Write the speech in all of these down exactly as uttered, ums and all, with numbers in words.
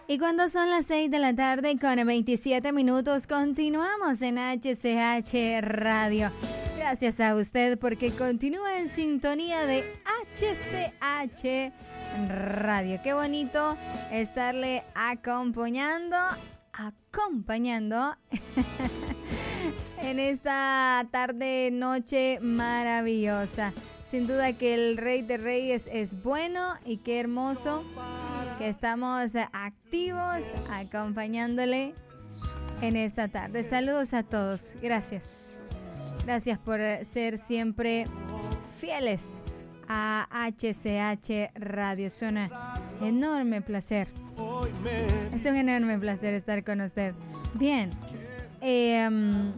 Y cuando son las seis de la tarde con veintisiete minutos, continuamos en H C H Radio. Gracias a usted porque continúa en sintonía de H C H Radio. Qué bonito estarle acompañando, acompañando en esta tarde, noche maravillosa. Sin duda que el Rey de Reyes es bueno y qué hermoso que estamos activos acompañándole en esta tarde. Saludos a todos. Gracias. Gracias por ser siempre fieles a H C H Radio. Es un enorme placer. Es un enorme placer estar con usted. Bien. Eh, um,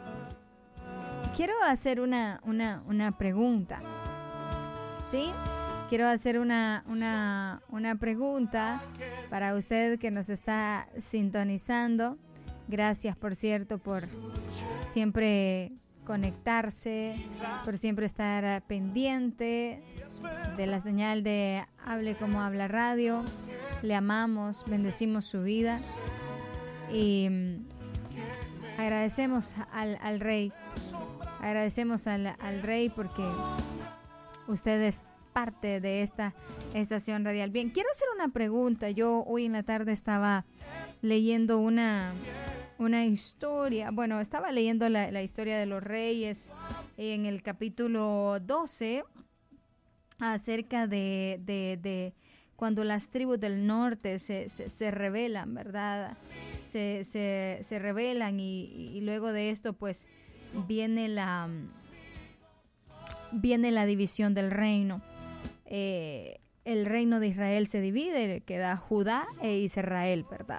quiero hacer una, una, una pregunta. ¿Sí? Quiero hacer una, una, una pregunta para usted que nos está sintonizando. Gracias, por cierto, por siempre conectarse, por siempre estar pendiente de la señal de Hable Como Habla Radio. Le amamos, bendecimos su vida y agradecemos al, al Rey. Agradecemos al, al Rey porque usted es parte de esta estación radial. Bien, quiero hacer una pregunta. Yo hoy en la tarde estaba leyendo una, una historia. Bueno, estaba leyendo la, la historia de los reyes en el capítulo doce acerca de, de, de cuando las tribus del norte se, se, se rebelan, ¿verdad? Se, se, se rebelan y, y luego de esto pues viene la, viene la división del reino. Eh, el reino de Israel se divide, queda Judá e Israel, ¿verdad?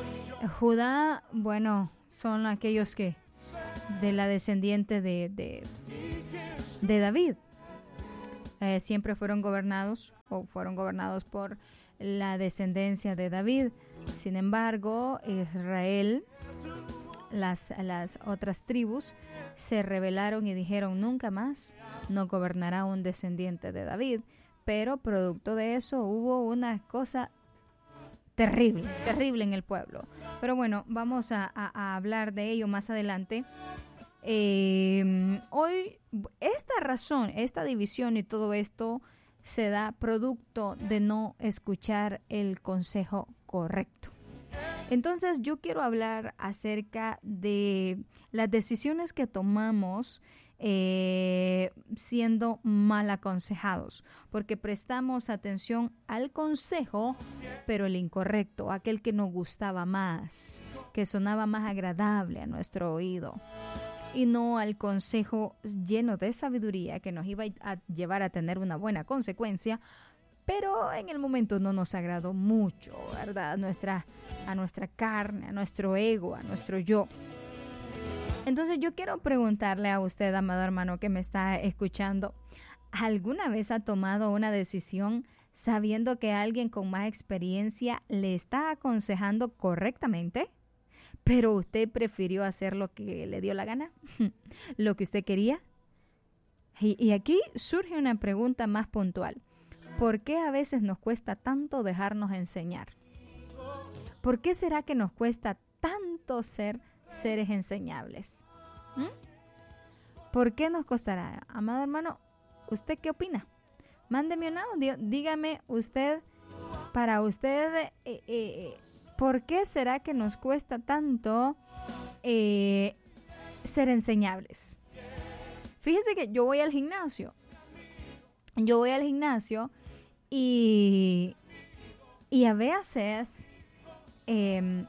Judá, bueno, son aquellos que de la descendiente de, de, de David. Eh, siempre fueron gobernados o fueron gobernados por la descendencia de David. Sin embargo, Israel, las, las otras tribus se rebelaron y dijeron nunca más no gobernará un descendiente de David. Pero producto de eso hubo una cosa terrible, terrible en el pueblo. Pero bueno, vamos a, a, a hablar de ello más adelante. Eh, hoy, esta razón, esta división y todo esto se da producto de no escuchar el consejo correcto. Entonces yo quiero hablar acerca de las decisiones que tomamos Eh, siendo mal aconsejados, porque prestamos atención al consejo, pero el incorrecto, aquel que nos gustaba más, que sonaba más agradable a nuestro oído, y no al consejo lleno de sabiduría que nos iba a llevar a tener una buena consecuencia, pero en el momento no nos agradó mucho, ¿verdad? A nuestra, a nuestra carne, a nuestro ego, a nuestro yo. Entonces yo quiero preguntarle a usted, amado hermano que me está escuchando, ¿alguna vez ha tomado una decisión sabiendo que alguien con más experiencia le está aconsejando correctamente, pero usted prefirió hacer lo que le dio la gana, lo que usted quería? Y, y aquí surge una pregunta más puntual. ¿Por qué a veces nos cuesta tanto dejarnos enseñar? ¿Por qué será que nos cuesta tanto ser seres enseñables? ¿Mm? ¿Por qué nos costará? Amado hermano, ¿usted qué opina? Mándeme un audio, dígame usted, para usted, eh, eh, ¿por qué será que nos cuesta tanto eh, ser enseñables? Fíjese que yo voy al gimnasio, yo voy al gimnasio y, y a veces eh,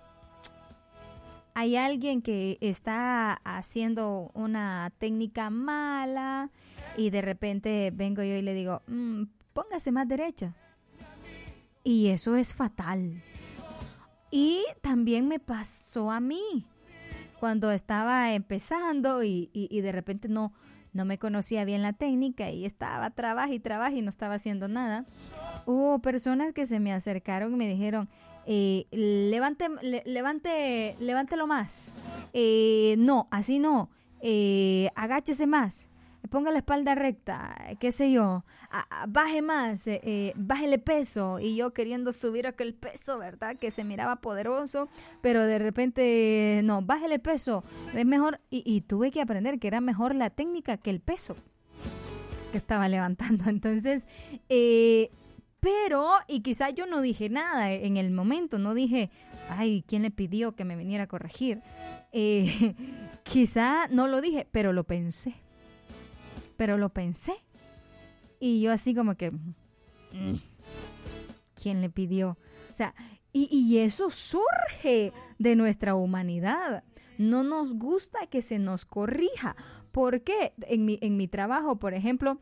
hay alguien que está haciendo una técnica mala y de repente vengo yo y le digo, mmm, póngase más derecha. Y eso es fatal. Y también me pasó a mí cuando estaba empezando y, y, y de repente no, no me conocía bien la técnica y estaba trabaja y trabaja y no estaba haciendo nada. Hubo personas que se me acercaron y me dijeron, Eh, levante, le, levante, levántelo más. Eh, no, así no. Eh, agáchese más. ponga la espalda recta, qué sé yo, a, a, baje más, eh, eh, bájele peso, y yo queriendo subir aquel peso, ¿verdad? Que se miraba poderoso, pero de repente, no, bájele peso, es mejor, y, y tuve que aprender que era mejor la técnica que el peso que estaba levantando. Entonces, eh, pero, y quizás yo no dije nada en el momento, no dije, ay, ¿quién le pidió que me viniera a corregir? Eh, quizá no lo dije, pero lo pensé. Pero lo pensé. Y yo así como que, ¿quién le pidió? O sea, y, y eso surge de nuestra humanidad. No nos gusta que se nos corrija. ¿Por qué? En mi, en mi trabajo, por ejemplo,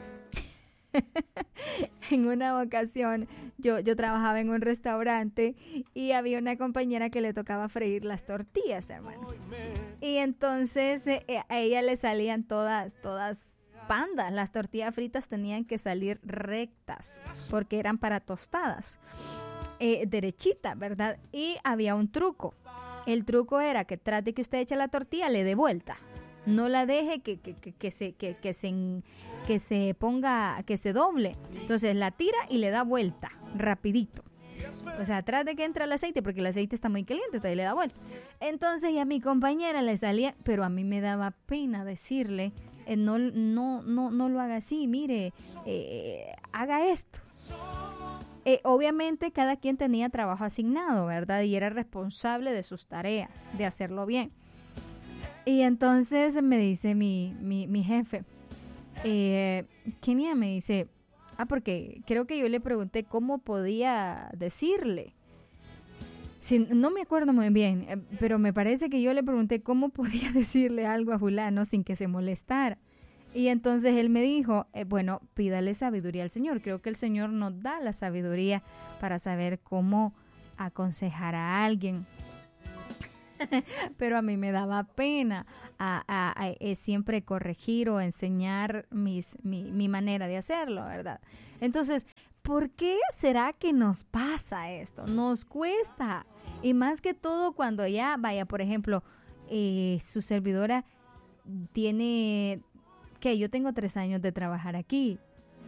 en una ocasión yo, yo trabajaba en un restaurante y había una compañera que le tocaba freír las tortillas, hermano. Y entonces eh, a ella le salían todas, todas pandas. Las tortillas fritas tenían que salir rectas porque eran para tostadas, eh, derechita, ¿verdad? Y había un truco. El truco era que tras de que usted eche la tortilla, le dé vuelta. No la deje que, que, que, que, se, que, que, se, que se ponga, que se doble. Entonces la tira y le da vuelta, rapidito. O sea, atrás de que entra el aceite, porque el aceite está muy caliente, entonces le da vuelta. Entonces y a mi compañera le salía, pero a mí me daba pena decirle, eh, no, no, no, no lo haga así, mire, eh, haga esto. Eh, obviamente cada quien tenía trabajo asignado, ¿verdad? Y era responsable de sus tareas, de hacerlo bien. Y entonces me dice mi, mi, mi jefe, eh, Kenia, me dice, ah, porque creo que yo le pregunté cómo podía decirle. Sí, no me acuerdo muy bien, eh, pero me parece que yo le pregunté cómo podía decirle algo a fulano sin que se molestara. Y entonces él me dijo, eh, bueno, pídale sabiduría al Señor. Creo que el Señor nos da la sabiduría para saber cómo aconsejar a alguien. Pero a mí me daba pena a, a, a, a siempre corregir o enseñar mis, mi, mi manera de hacerlo, ¿verdad? Entonces, ¿por qué será que nos pasa esto? Nos cuesta. Y más que todo cuando ya, vaya, por ejemplo, eh, su servidora tiene, que yo tengo tres años de trabajar aquí.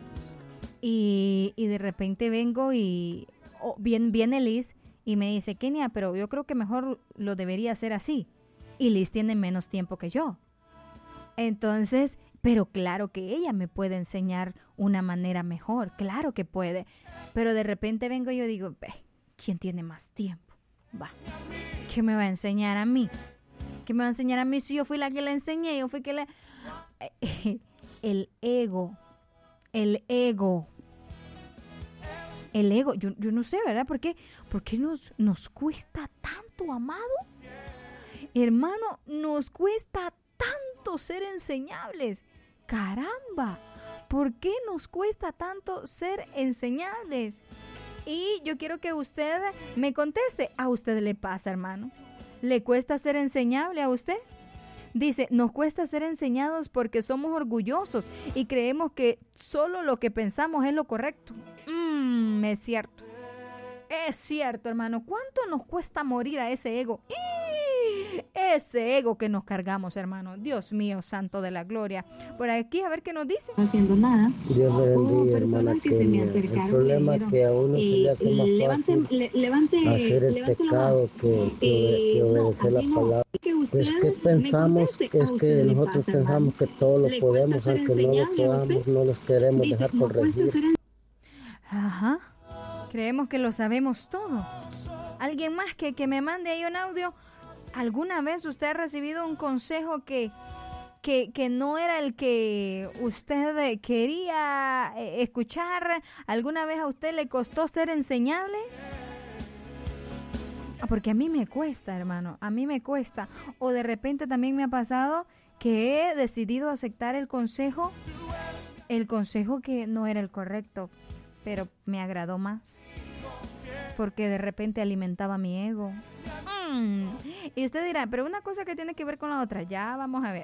Y, y de repente vengo y oh, viene, viene Liz y me dice, Kenia, pero yo creo que mejor lo debería hacer así. Y Liz tiene menos tiempo que yo. Entonces, pero claro que ella me puede enseñar una manera mejor. Claro que puede. Pero de repente vengo y yo digo, ¿quién tiene más tiempo? Va. ¿Qué me va a enseñar a mí? ¿Qué me va a enseñar a mí si yo fui la que le enseñé? Yo fui que le... El ego. El ego. El ego, yo, yo no sé, ¿verdad? ¿Por qué, ¿Por qué nos, nos cuesta tanto, amado? Hermano, nos cuesta tanto ser enseñables. Caramba, ¿por qué nos cuesta tanto ser enseñables? Y yo quiero que usted me conteste. ¿A usted le pasa, hermano? ¿Le cuesta ser enseñable a usted? Dice, nos cuesta ser enseñados porque somos orgullosos y creemos que solo lo que pensamos es lo correcto. Mm, es cierto. Es cierto, hermano. ¿Cuánto nos cuesta morir a ese ego? ¡Ih! Ese ego que nos cargamos, hermano. Dios mío, santo de la gloria. Por aquí, a ver qué nos dice. No haciendo nada. Dios me bendiga, hermana que se me Kenia. El problema es que a uno se le hace más levante, fácil le, levante, hacer el pecado que, que, eh, que obedecer no, la palabra. No, que Es que pensamos, conteste, es que nosotros pasa, pensamos que todo lo podemos, aunque no lo podamos, no los queremos Dice, dejar no corregir. Ajá. Creemos que lo sabemos todo. ¿Alguien más que, que me mande ahí un audio? ¿Alguna vez usted ha recibido un consejo que, que, que no era el que usted quería escuchar? ¿Alguna vez a usted le costó ser enseñable? Porque a mí me cuesta, hermano, a mí me cuesta. O de repente también me ha pasado que he decidido aceptar el consejo, el consejo que no era el correcto, pero me agradó más, porque de repente alimentaba mi ego. Mm. Y usted dirá, pero una cosa que tiene que ver con la otra, ya vamos a ver.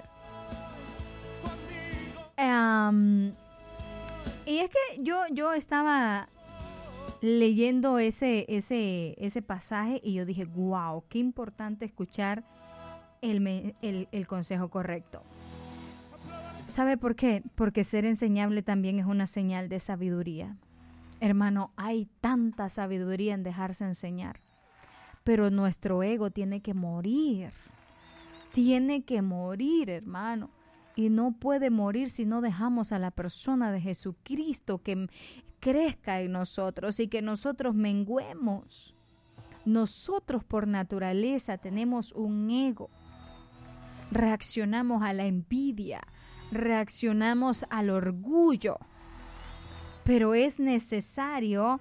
Um, y es que yo, yo estaba leyendo ese, ese, ese pasaje y yo dije, wow, qué importante escuchar el, el, el consejo correcto. ¿Sabe por qué? Porque ser enseñable también es una señal de sabiduría. Hermano, hay tanta sabiduría en dejarse enseñar, pero nuestro ego tiene que morir. Tiene que morir, hermano. Y no puede morir si no dejamos a la persona de Jesucristo que crezca en nosotros y que nosotros menguemos. Nosotros por naturaleza tenemos un ego. Reaccionamos a la envidia, reaccionamos al orgullo. Pero es necesario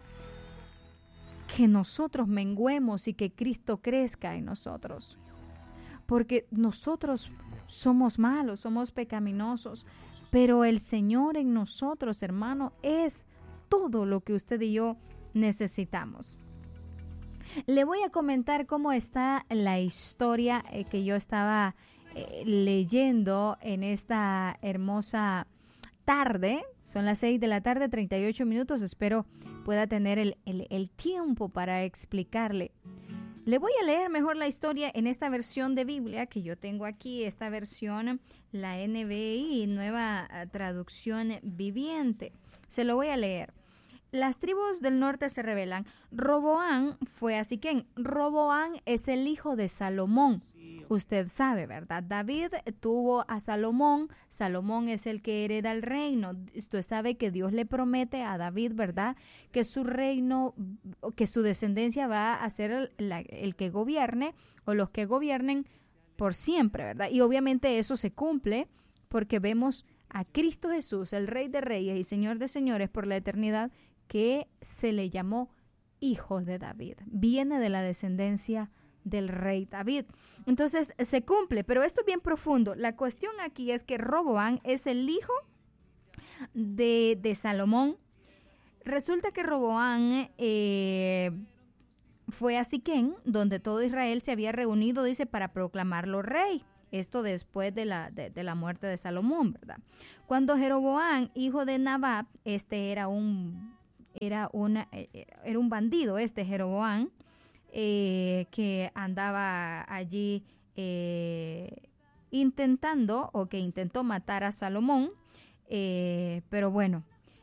que nosotros menguemos y que Cristo crezca en nosotros. Porque nosotros somos malos, somos pecaminosos, pero el Señor en nosotros, hermano, es todo lo que usted y yo necesitamos. Le voy a comentar cómo está la historia eh, que yo estaba eh, leyendo en esta hermosa tarde. Son las seis de la tarde, treinta y ocho minutos. Espero pueda tener el, el, el tiempo para explicarle. Le voy a leer mejor la historia en esta versión de Biblia que yo tengo aquí, esta versión, la N B I, Nueva Traducción Viviente. Se lo voy a leer. Las tribus del norte se rebelan. Roboam fue a Siquén. Roboam es el hijo de Salomón. Usted sabe, ¿verdad? David tuvo a Salomón. Salomón es el que hereda el reino. Usted sabe que Dios le promete a David, ¿verdad? Que su reino, que su descendencia va a ser el, la, el que gobierne o los que gobiernen por siempre, ¿verdad? Y obviamente eso se cumple porque vemos a Cristo Jesús, el Rey de Reyes y Señor de Señores por la eternidad, que se le llamó Hijo de David. Viene de la descendencia del rey David. Entonces se cumple, pero esto es bien profundo. La cuestión aquí es que Roboam es el hijo de, de Salomón. Resulta que Roboam eh, fue a Siquén, donde todo Israel se había reunido, dice, para proclamarlo rey. Esto después de la, de, de la muerte de Salomón, ¿verdad? Cuando Jeroboam, hijo de Nabat, este era un, era una, era un bandido, este Jeroboam, Eh, que andaba allí eh, intentando o que intentó matar a Salomón, eh, pero bueno,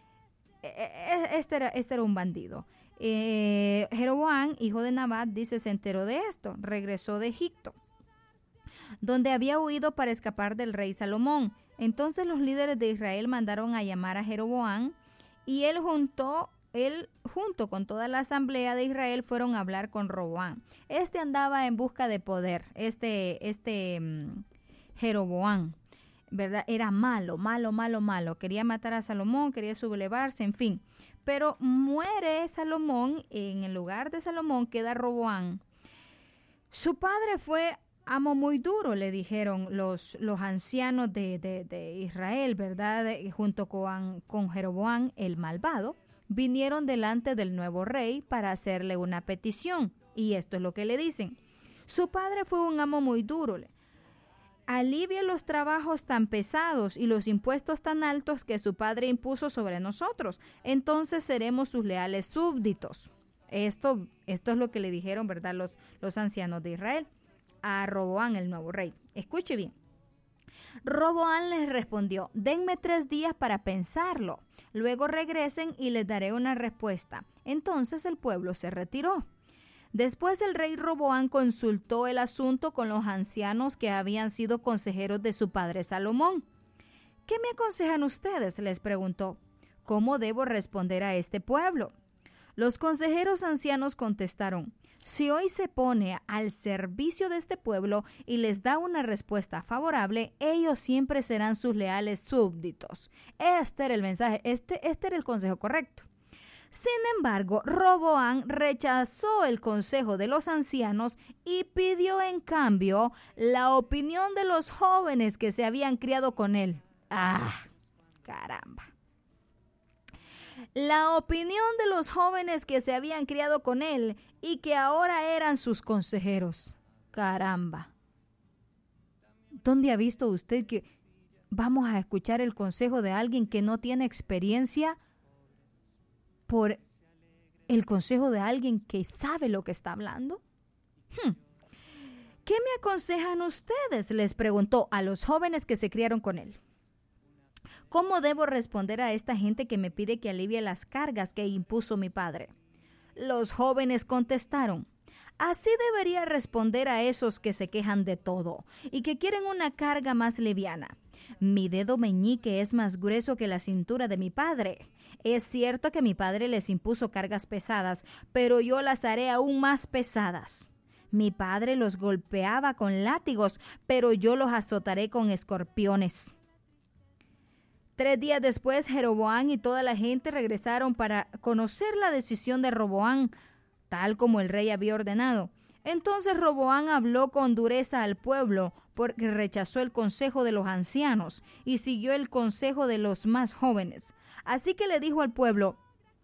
este era, este era un bandido. Eh, Jeroboam, hijo de Nabat, dice, se enteró de esto, regresó de Egipto, donde había huido para escapar del rey Salomón. Entonces los líderes de Israel mandaron a llamar a Jeroboam y él juntó Él, junto con toda la asamblea de Israel, fueron a hablar con Roboam. Este andaba en busca de poder, este, este um, Jeroboam, ¿verdad? Era malo, malo, malo, malo. Quería matar a Salomón, quería sublevarse, en fin. Pero muere Salomón, en el lugar de Salomón queda Roboam. Su padre fue amo muy duro, le dijeron los, los ancianos de, de, de Israel, ¿verdad? Junto con, con Jeroboam, el malvado. Vinieron delante del nuevo rey para hacerle una petición. Y esto es lo que le dicen. Su padre fue un amo muy duro. Alivia los trabajos tan pesados y los impuestos tan altos que su padre impuso sobre nosotros. Entonces seremos sus leales súbditos. Esto, esto es lo que le dijeron, ¿verdad? Los, los ancianos de Israel a Roboam, el nuevo rey. Escuche bien. Roboam les respondió, denme tres días para pensarlo. Luego regresen y les daré una respuesta. Entonces el pueblo se retiró. Después el rey Roboam consultó el asunto con los ancianos que habían sido consejeros de su padre Salomón. ¿Qué me aconsejan ustedes?, les preguntó. ¿Cómo debo responder a este pueblo? Los consejeros ancianos contestaron, si hoy se pone al servicio de este pueblo y les da una respuesta favorable, ellos siempre serán sus leales súbditos. Este era el mensaje, este, este era el consejo correcto. Sin embargo, Roboam rechazó el consejo de los ancianos y pidió en cambio la opinión de los jóvenes que se habían criado con él. ¡Ah, caramba! La opinión de los jóvenes que se habían criado con él y que ahora eran sus consejeros. ¡Caramba! ¿Dónde ha visto usted que vamos a escuchar el consejo de alguien que no tiene experiencia por el consejo de alguien que sabe lo que está hablando? Hmm. ¿Qué me aconsejan ustedes?, les preguntó a los jóvenes que se criaron con él. ¿Cómo debo responder a esta gente que me pide que alivie las cargas que impuso mi padre? Los jóvenes contestaron: así debería responder a esos que se quejan de todo y que quieren una carga más liviana. Mi dedo meñique es más grueso que la cintura de mi padre. Es cierto que mi padre les impuso cargas pesadas, pero yo las haré aún más pesadas. Mi padre los golpeaba con látigos, pero yo los azotaré con escorpiones. Tres días después, Jeroboam y toda la gente regresaron para conocer la decisión de Roboam, tal como el rey había ordenado. Entonces Roboam habló con dureza al pueblo, porque rechazó el consejo de los ancianos y siguió el consejo de los más jóvenes. Así que le dijo al pueblo: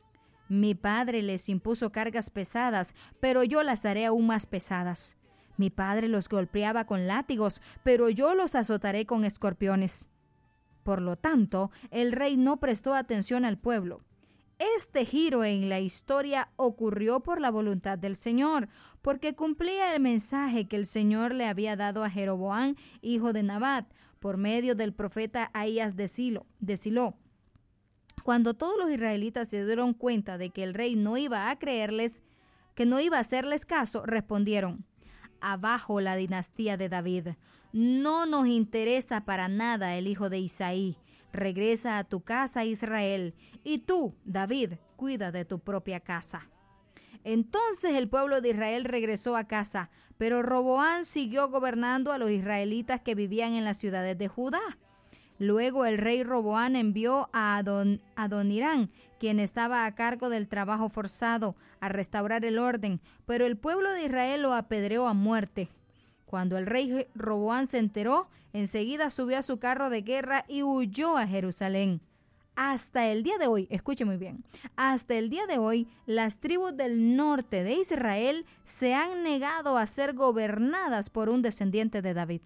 mi padre les impuso cargas pesadas, pero yo las haré aún más pesadas. Mi padre los golpeaba con látigos, pero yo los azotaré con escorpiones. Por lo tanto, el rey no prestó atención al pueblo. Este giro en la historia ocurrió por la voluntad del Señor, porque cumplía el mensaje que el Señor le había dado a Jeroboam, hijo de Nabat, por medio del profeta Ahías de Silo, de Siló. Cuando todos los israelitas se dieron cuenta de que el rey no iba a creerles, que no iba a hacerles caso, respondieron: abajo la dinastía de David. No nos interesa para nada el hijo de Isaí. Regresa a tu casa, Israel, y tú, David, cuida de tu propia casa. Entonces el pueblo de Israel regresó a casa, pero Roboam siguió gobernando a los israelitas que vivían en las ciudades de Judá. Luego el rey Roboam envió a Adon, Adonirán, quien estaba a cargo del trabajo forzado, a restaurar el orden, pero el pueblo de Israel lo apedreó a muerte. Cuando el rey Roboam se enteró, enseguida subió a su carro de guerra y huyó a Jerusalén. Hasta el día de hoy, escuche muy bien, hasta el día de hoy, las tribus del norte de Israel se han negado a ser gobernadas por un descendiente de David.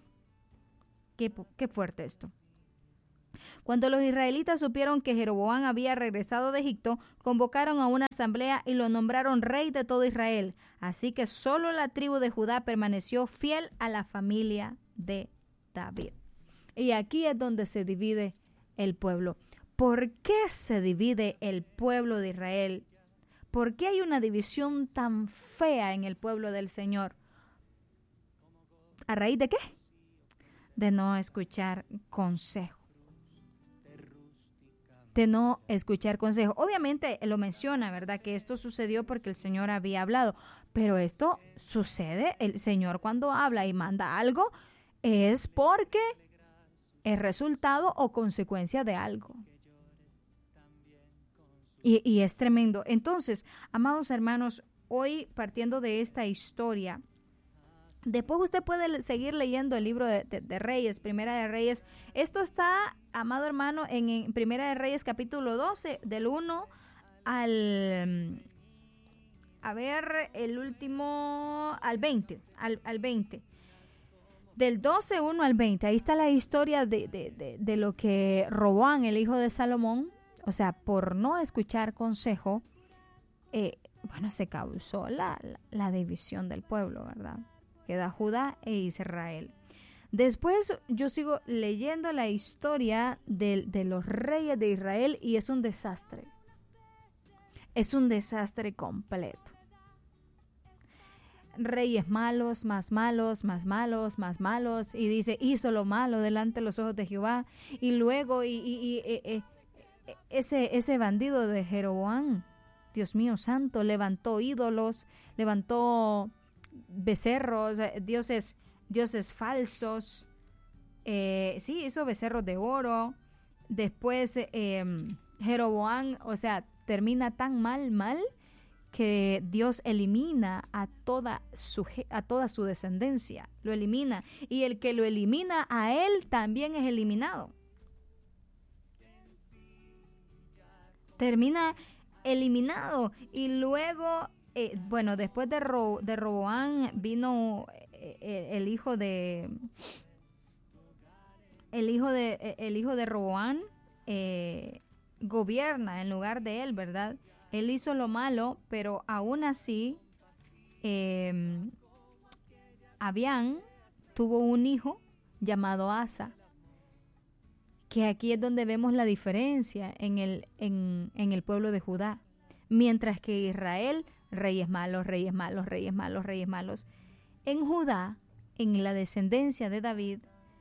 Qué, qué fuerte esto. Cuando los israelitas supieron que Jeroboam había regresado de Egipto, convocaron a una asamblea y lo nombraron rey de todo Israel. Así que solo la tribu de Judá permaneció fiel a la familia de David. Y aquí es donde se divide el pueblo. ¿Por qué se divide el pueblo de Israel? ¿Por qué hay una división tan fea en el pueblo del Señor? ¿A raíz de qué? De no escuchar consejo. De no escuchar consejo. Obviamente lo menciona, ¿verdad? Que esto sucedió porque el Señor había hablado. Pero esto sucede, el Señor cuando habla y manda algo, es porque es resultado o consecuencia de algo. Y, y es tremendo. Entonces, amados hermanos, hoy partiendo de esta historia, después usted puede seguir leyendo el libro de, de, de Reyes, Primera de Reyes. Esto está, amado hermano, en, en Primera de Reyes capítulo doce, del uno al, a ver, el último, al veinte, al, al veinte. Del doce, uno al veinte, ahí está la historia de, de, de, de lo que Roboam, el hijo de Salomón, o sea, por no escuchar consejo, eh, bueno, se causó la, la, la división del pueblo, ¿verdad? Queda Judá e Israel. Después yo sigo leyendo la historia de, de los reyes de Israel y es un desastre. Es un desastre completo. Reyes malos, más malos, más malos, más malos. Y dice, hizo lo malo delante de los ojos de Jehová. Y luego y, y, y, y, y, ese, ese bandido de Jeroboam, Dios mío santo, levantó ídolos, levantó becerros, dioses, dioses falsos. Eh, sí, hizo becerros de oro. Después eh, Jeroboam, o sea, termina tan mal, mal, que Dios elimina a toda su, a toda su descendencia, lo elimina, y el que lo elimina a él también es eliminado. Termina eliminado, y luego, eh, bueno, después de, Ro, de Roboam vino eh, el hijo de, el hijo de, el hijo de Roboam eh, gobierna en lugar de él, ¿verdad? Él hizo lo malo, pero aún así, eh, Abián tuvo un hijo llamado Asa, que aquí es donde vemos la diferencia en el, en, en el pueblo de Judá. Mientras que Israel, reyes malos, reyes malos, reyes malos, reyes malos. En Judá, en la descendencia de David,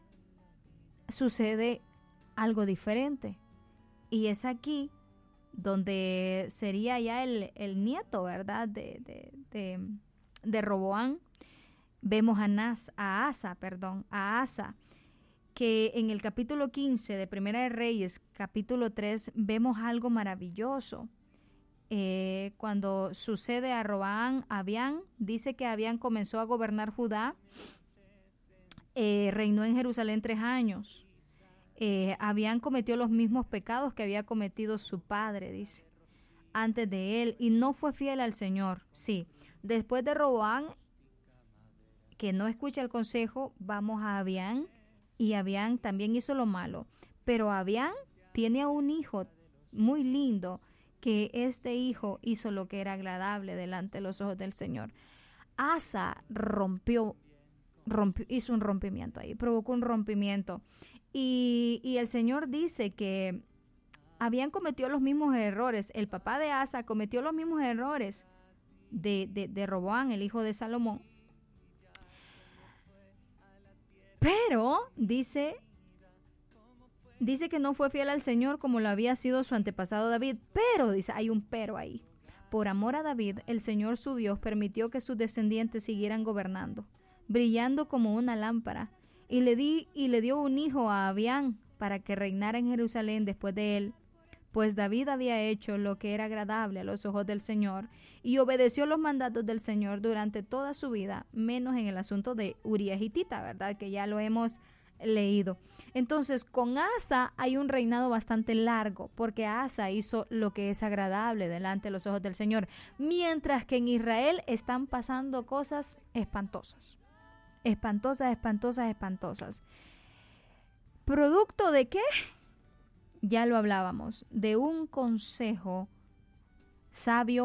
sucede algo diferente. Y es aquí donde sería ya el, el nieto, ¿verdad?, de, de, de, de Roboam. Vemos a, Nas, a Asa, perdón, a Asa, que en el capítulo quince de Primera de Reyes, capítulo tres, vemos algo maravilloso. Eh, cuando sucede a Roboam, Abián, dice que Abián comenzó a gobernar Judá, eh, reinó en Jerusalén tres años. Eh, Abián cometió los mismos pecados que había cometido su padre, dice, antes de él, y no fue fiel al Señor. Sí, después de Roboam, que no escucha el consejo, vamos a Abián, y Abián también hizo lo malo. Pero Abián tiene a un hijo muy lindo, que este hijo hizo lo que era agradable delante de los ojos del Señor. Asa rompió, rompió hizo un rompimiento ahí, provocó un rompimiento. Y, y el Señor dice que Abián cometió los mismos errores. El papá de Asa cometió los mismos errores de, de, de Roboam, el hijo de Salomón. Pero dice, dice que no fue fiel al Señor como lo había sido su antepasado David. Pero, dice, hay un pero ahí. Por amor a David, el Señor su Dios permitió que sus descendientes siguieran gobernando, brillando como una lámpara. Y le, di, y le dio un hijo a Abián para que reinara en Jerusalén después de él. Pues David había hecho lo que era agradable a los ojos del Señor y obedeció los mandatos del Señor durante toda su vida, menos en el asunto de Urías hitita, ¿verdad? Que ya lo hemos leído. Entonces, con Asa hay un reinado bastante largo, porque Asa hizo lo que es agradable delante de los ojos del Señor, mientras que en Israel están pasando cosas espantosas. Espantosas, espantosas, espantosas. ¿Producto de qué? Ya lo hablábamos, de un consejo sabio